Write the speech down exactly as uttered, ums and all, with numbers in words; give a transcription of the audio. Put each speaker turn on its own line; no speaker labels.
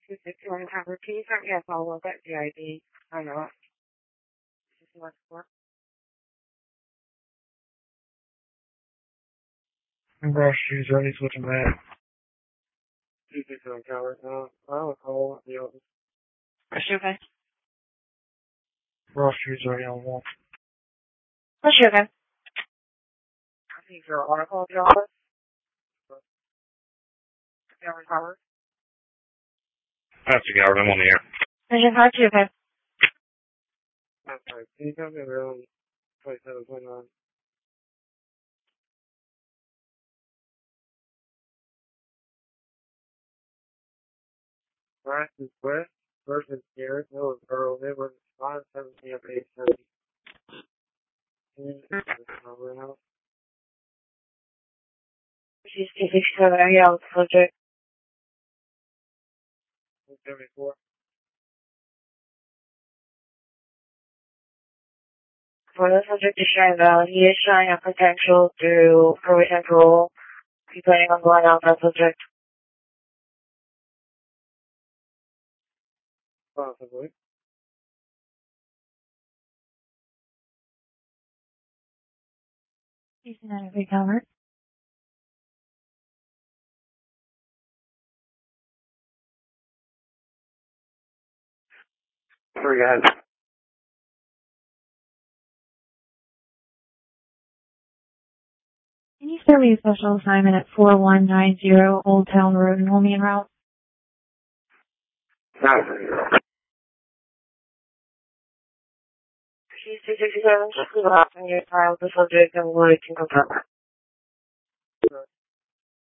two sixty-one Howard, can you send me a follow-up at the I D? I know.
Rush, she's ready to looking back.
two sixty-one Howard, uh, I'll call the office. Is she okay?
Rush, she's ready on one.
Is she okay? I think you're on a call at the office. Howard?
That's a Howard, I'm on the air.
Is she okay? Is she okay?
I'm sorry, can you tell me around twenty-seven twenty-nine? Francis West versus Garrett Hillsborough. They were five seventeen of eight seventy.
She's two sixty-seven, yeah, with the subject.
seventy-four.
For the subject is showing valid, he is showing a potential to probate and parole. He's planning on going out that subject.
Possibly.
He's not a big Howard.
Three guys.
Can you send me a special assignment at four one nine zero Old Town Road in Holmian Route? She's two sixty-seven, just leave it off in your file with the subject and we can confirm.